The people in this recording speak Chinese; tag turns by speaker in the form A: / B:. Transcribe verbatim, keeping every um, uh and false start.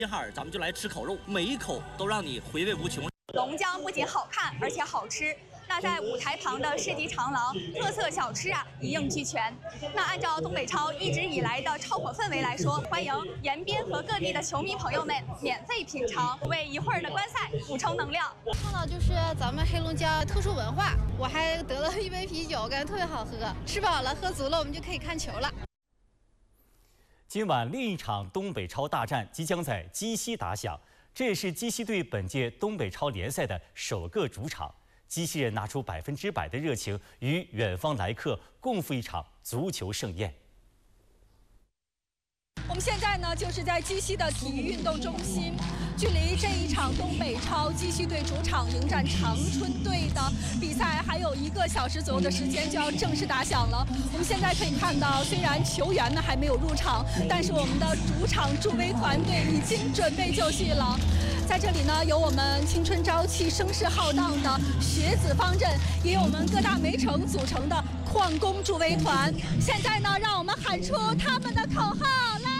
A: 齐齐哈尔，咱们就来吃烤肉，每一口都让你回味无穷。
B: 龙江不仅好看，而且好吃。那在舞台旁的世纪长廊，特色小吃啊一应俱全。那按照东北超一直以来的超火氛围来说，欢迎延边和各地的球迷朋友们免费品尝，为一会儿的观赛补充能量。
C: 看到就是咱们黑龙江特殊文化，我还得了一杯啤酒，感觉特别好喝。吃饱了喝足了，我们就可以看球了。
D: 今晚另一场东北超大战即将在鸡西打响，这也是鸡西队本届东北超联赛的首个主场。鸡西人拿出百分之百的热情，与远方来客共赴一场足球盛宴。
E: 我们现在呢，就是在鸡西的体育运动中心，距离这一场东北超鸡西队主场迎战长春队的比赛还有一个小时左右的时间就要正式打响了。我们现在可以看到，虽然球员呢还没有入场，但是我们的主场助威团队已经准备就绪了。在这里呢，有我们青春朝气、声势浩荡的学子方阵，也有我们各大煤城组成的矿工助威团。现在呢，让我们喊出他们的口号来！